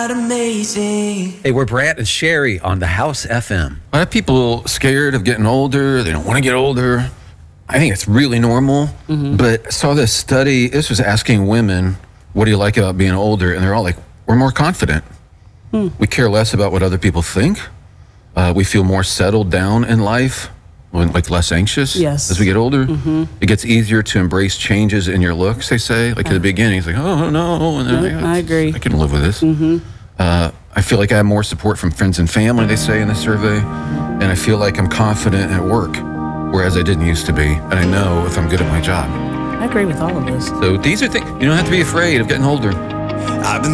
Amazing. Hey, we're Brad and Sherry on the House FM. A lot of people scared of getting older. They don't want to get older. I think it's really normal. But I saw this study. This was asking women, what do you like about being older? And they're all like, we're more confident. We care less about what other people think. We feel more settled down in life, like less anxious as we get older. It gets easier to embrace changes in your looks, they say. Like at the beginning, it's like, oh, no. And then, I agree. I can live with this. I feel like I have more support from friends and family, they say in the survey. And I feel like I'm confident at work, whereas I didn't used to be. And I know if I'm good at my job. I agree with all of this. So these are things, you don't have to be afraid of getting older. I've been